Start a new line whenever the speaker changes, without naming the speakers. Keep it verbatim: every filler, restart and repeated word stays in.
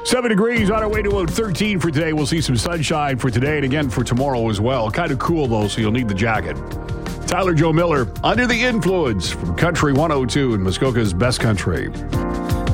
Seven degrees on our way to about thirteen for today. We'll see some sunshine for today and again for tomorrow as well. Kind of cool, though, so you'll need the jacket. Tyler Joe Miller, Under the Influence from Country one oh two in Muskoka's Best Country.